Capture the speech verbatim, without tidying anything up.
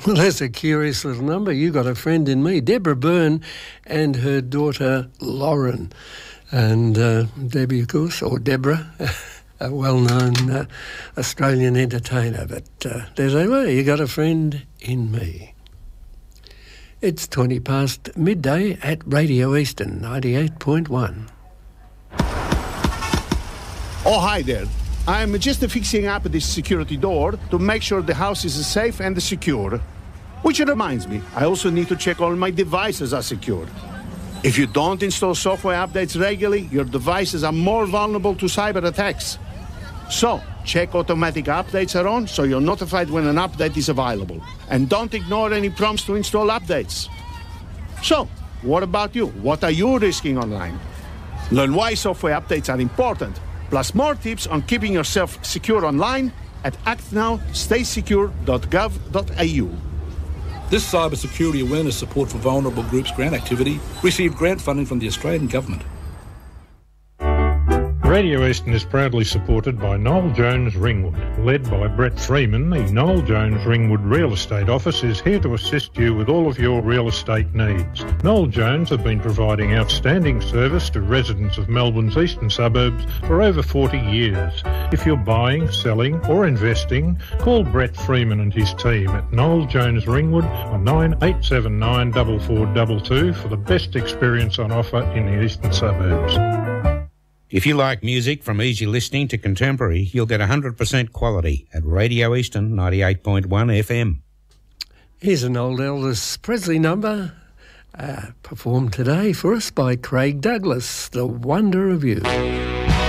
Well, that's a curious little number. You got a friend in me, Deborah Byrne and her daughter Lauren. And uh, Debbie, of course, or Deborah, a well-known uh, Australian entertainer. But uh, there they were, you got a friend in me. It's twenty past midday at Radio Eastern, ninety-eight point one. Oh, hi there. I'm just fixing up this security door to make sure the house is safe and secure. Which reminds me, I also need to check all my devices are secure. If you don't install software updates regularly, your devices are more vulnerable to cyber attacks. So, check automatic updates are on so you're notified when an update is available. And don't ignore any prompts to install updates. So, what about you? What are you risking online? Learn why software updates are important, plus more tips on keeping yourself secure online at act now stay secure dot gov dot a u. This cybersecurity awareness support for vulnerable groups grant activity received grant funding from the Australian Government. Radio Eastern is proudly supported by Noel Jones Ringwood. Led by Brett Freeman, the Noel Jones Ringwood Real Estate Office is here to assist you with all of your real estate needs. Noel Jones have been providing outstanding service to residents of Melbourne's eastern suburbs for over forty years. If you're buying, selling or investing, call Brett Freeman and his team at Noel Jones Ringwood on nine eight seven nine four four two two for the best experience on offer in the eastern suburbs. If you like music from easy listening to contemporary, you'll get one hundred percent quality at Radio Eastern ninety-eight point one F M. Here's an old Elvis Presley number uh, performed today for us by Craig Douglas, The Wonder of You.